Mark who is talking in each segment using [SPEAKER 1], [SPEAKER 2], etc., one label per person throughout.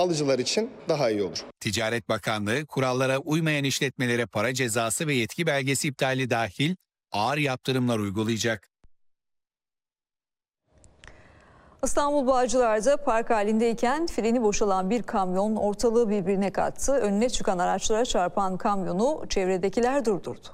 [SPEAKER 1] alıcılar için daha iyi olur.
[SPEAKER 2] Ticaret Bakanlığı kurallara uymayan işletmelere para cezası ve yetki belgesi iptali dahil ağır yaptırımlar uygulayacak.
[SPEAKER 3] İstanbul Bağcılar'da park halindeyken freni boşalan bir kamyon ortalığı birbirine kattı. Önüne çıkan araçlara çarpan kamyonu çevredekiler durdurdu.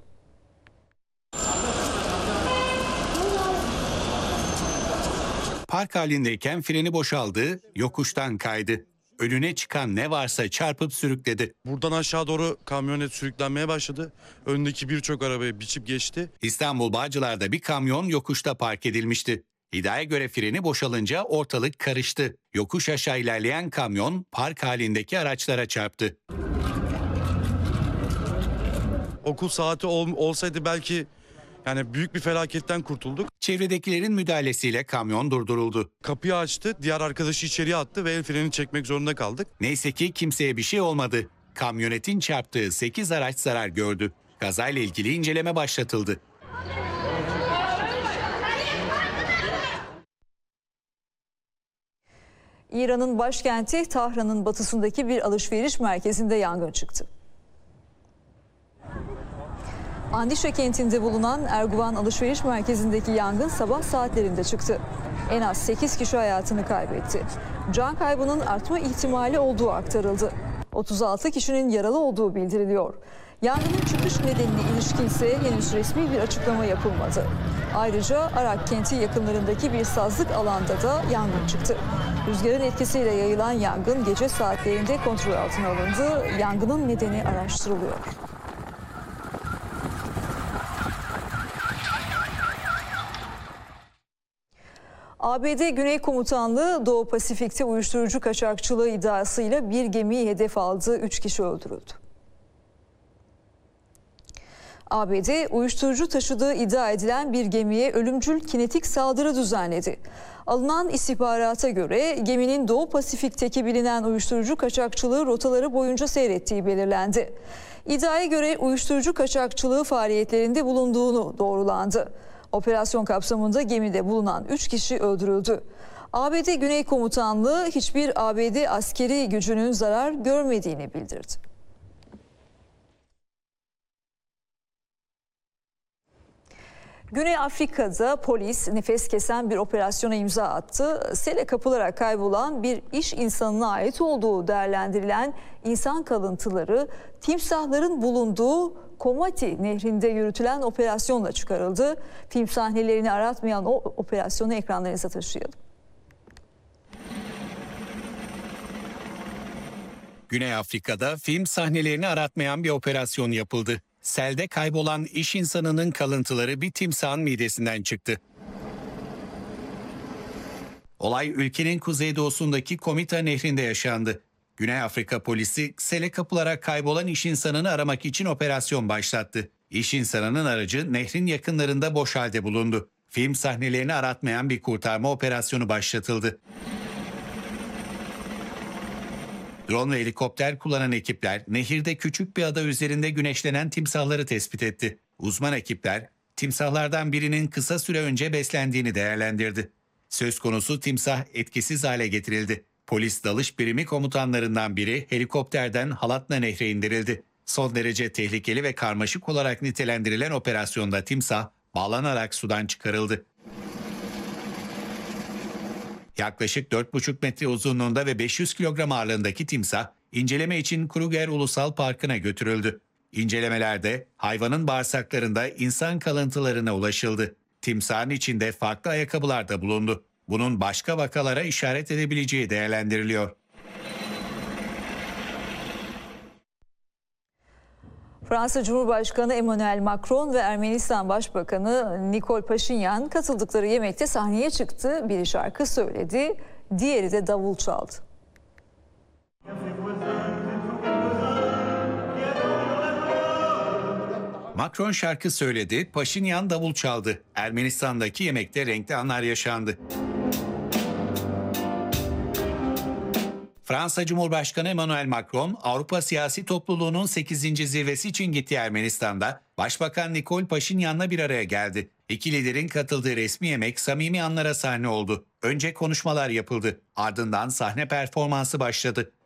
[SPEAKER 2] Park halindeyken freni boşaldı, yokuştan kaydı. Önüne çıkan ne varsa çarpıp sürükledi.
[SPEAKER 4] Buradan aşağı doğru kamyonet sürüklenmeye başladı. Öndeki birçok arabayı biçip geçti.
[SPEAKER 2] İstanbul Bağcılar'da bir kamyon yokuşta park edilmişti. İddiaya göre freni boşalınca ortalık karıştı. Yokuş aşağı ilerleyen kamyon park halindeki araçlara çarptı.
[SPEAKER 4] Okul saati olsaydı belki büyük bir felaketten kurtulduk.
[SPEAKER 2] Çevredekilerin müdahalesiyle kamyon durduruldu.
[SPEAKER 4] Kapıyı açtı, diğer arkadaşı içeriye attı ve el freni çekmek zorunda kaldık.
[SPEAKER 2] Neyse ki kimseye bir şey olmadı. Kamyonetin çarptığı 8 araç zarar gördü. Kazayla ilgili inceleme başlatıldı.
[SPEAKER 3] İran'ın başkenti Tahran'ın batısındaki bir alışveriş merkezinde yangın çıktı. Andişe kentinde bulunan Erguvan alışveriş merkezindeki yangın sabah saatlerinde çıktı. En az 8 kişi hayatını kaybetti. Can kaybının artma ihtimali olduğu aktarıldı. 36 kişinin yaralı olduğu bildiriliyor. Yangının çıkış nedenine ilişkin ise henüz resmi bir açıklama yapılmadı. Ayrıca Arak kenti yakınlarındaki bir sazlık alanda da yangın çıktı. Rüzgarın etkisiyle yayılan yangın gece saatlerinde kontrol altına alındı. Yangının nedeni araştırılıyor. ABD Güney Komutanlığı Doğu Pasifik'te uyuşturucu kaçakçılığı iddiasıyla bir gemiyi hedef aldı. 3 kişi öldürüldü. ABD uyuşturucu taşıdığı iddia edilen bir gemiye ölümcül kinetik saldırı düzenledi. Alınan istihbarata göre geminin Doğu Pasifik'teki bilinen uyuşturucu kaçakçılığı rotaları boyunca seyrettiği belirlendi. İddiaya göre uyuşturucu kaçakçılığı faaliyetlerinde bulunduğunu doğrulandı. Operasyon kapsamında gemide bulunan 3 kişi öldürüldü. ABD Güney Komutanlığı hiçbir ABD askeri gücünün zarar görmediğini bildirdi. Güney Afrika'da polis nefes kesen bir operasyona imza attı. Sele kapılarak kaybolan bir iş insanına ait olduğu değerlendirilen insan kalıntıları timsahların bulunduğu Komati Nehri'nde yürütülen operasyonla çıkarıldı. Film sahnelerini aratmayan o operasyonu ekranlarınıza taşıyalım.
[SPEAKER 2] Güney Afrika'da film sahnelerini aratmayan bir operasyon yapıldı. Selde kaybolan iş insanının kalıntıları bir timsahın midesinden çıktı. Olay ülkenin kuzeydoğusundaki Komita Nehri'nde yaşandı. Güney Afrika polisi sele kapılarak kaybolan iş insanını aramak için operasyon başlattı. İş insanının aracı nehrin yakınlarında boş halde bulundu. Film sahnelerini aratmayan bir kurtarma operasyonu başlatıldı. Drone ve helikopter kullanan ekipler nehirde küçük bir ada üzerinde güneşlenen timsahları tespit etti. Uzman ekipler timsahlardan birinin kısa süre önce beslendiğini değerlendirdi. Söz konusu timsah etkisiz hale getirildi. Polis dalış birimi komutanlarından biri helikopterden Halatna Nehre indirildi. Son derece tehlikeli ve karmaşık olarak nitelendirilen operasyonda timsah bağlanarak sudan çıkarıldı. Yaklaşık 4,5 metre uzunluğunda ve 500 kilogram ağırlığındaki timsah inceleme için Kruger Ulusal Parkı'na götürüldü. İncelemelerde hayvanın bağırsaklarında insan kalıntılarına ulaşıldı. Timsahın içinde farklı ayakkabılar da bulundu. Bunun başka vakalara işaret edebileceği değerlendiriliyor.
[SPEAKER 3] Fransa Cumhurbaşkanı Emmanuel Macron ve Ermenistan Başbakanı Nikol Paşinyan katıldıkları yemekte sahneye çıktı. Biri şarkı söyledi, diğeri de davul çaldı.
[SPEAKER 2] Macron şarkı söyledi, Paşinyan davul çaldı. Ermenistan'daki yemekte renkli anlar yaşandı. Fransa Cumhurbaşkanı Emmanuel Macron, Avrupa Siyasi Topluluğu'nun 8. zirvesi için gittiği Ermenistan'da Başbakan Nikol Paşinyan'la bir araya geldi. İki liderin katıldığı resmi yemek samimi anlara sahne oldu. Önce konuşmalar yapıldı, ardından sahne performansı başladı.